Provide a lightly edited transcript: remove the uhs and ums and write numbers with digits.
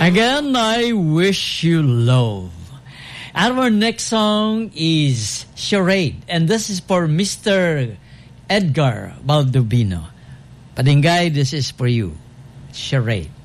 Again, I wish you love. And our next song is Charade. And this is for Mr. Edgar Baldovino. Padingay, this is for you. Charade.